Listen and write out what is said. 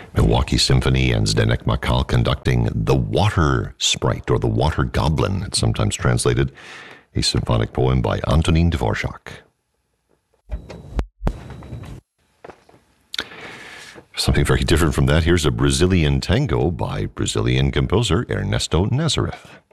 Milwaukee Symphony and Zdenek Makal conducting The Water Sprite, or The Water Goblin, it's sometimes translated, a symphonic poem by Antonín Dvořák. Something very different from that, here's a Brazilian tango by Brazilian composer Ernesto Nazareth.